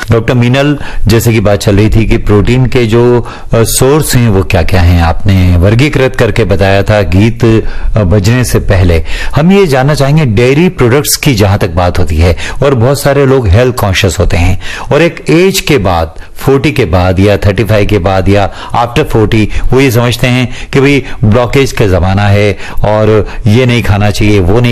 Doctor Meenal, जैसे कि बात चल रही थी कि प्रोटीन के जो सोर्स हैं वो क्या क्या हैं, आपने वर्गीकृत करके बताया था गीत बजने से पहले। हम ये जानना चाहेंगे डेयरी प्रोडक्ट्स की जहां तक बात होती है, और बहुत सारे लोग हेल्थ कॉन्शियस होते हैं और एक एज के बाद 40 के बाद या 35 के बाद या आफ्टर 40 वो ये समझते हैं कि भाई ब्लॉकेज का जमाना है और ये नहीं खाना चाहिए, वो नहीं